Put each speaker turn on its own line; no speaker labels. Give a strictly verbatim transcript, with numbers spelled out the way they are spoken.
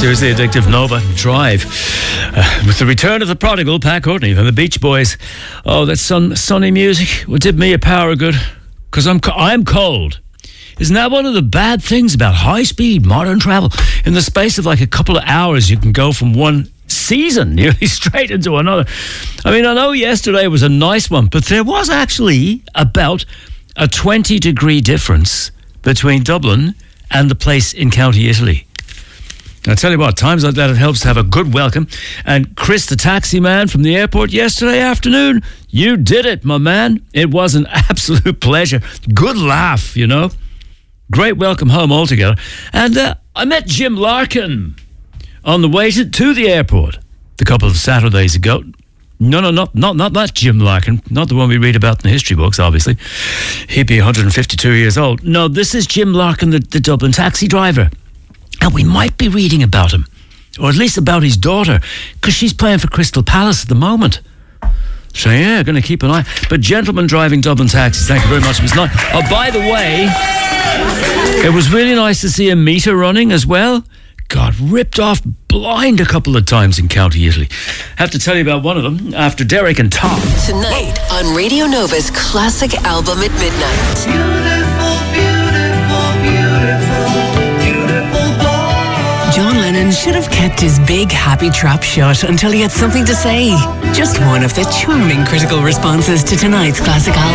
Seriously addictive Nova Drive. Uh, with the return of the prodigal, Pat Courtney and the Beach Boys. Oh, that sun, sunny music will did me a power of good. Because I'm, I'm cold. Isn't that one of the bad things about high-speed modern travel? In the space of like a couple of hours, you can go from one season nearly straight into another. I mean, I know yesterday was a nice one, but there was actually about a twenty degree difference between Dublin and the place in County Italy. I tell you what, times like that, it helps to have a good welcome. And Chris, the taxi man from the airport yesterday afternoon, you did it, my man. It was an absolute pleasure. Good laugh, you know. Great welcome home altogether. And uh, I met Jim Larkin on the way to, to the airport a couple of Saturdays ago. No, no, not, not, not that Jim Larkin. Not the one we read about in the history books, obviously. He'd be one hundred fifty-two years old. No, this is Jim Larkin, the, the Dublin taxi driver. And we might be reading about him, or at least about his daughter, because she's playing for Crystal Palace at the moment. So, yeah, going to keep an eye. But gentlemen driving Dublin taxis, thank you very much. It was nice. Oh, by the way, it was really nice to see a meter running as well. Got ripped off blind a couple of times in County Italy. Have to tell you about one of them after Derek and Tom.
Tonight on Radio Nova's classic album at midnight.
Beautiful, beautiful, beautiful, beautiful boy.
John Lennon should have kept his big happy trap shut until he had something to say. Just one of the charming critical responses to tonight's classic album.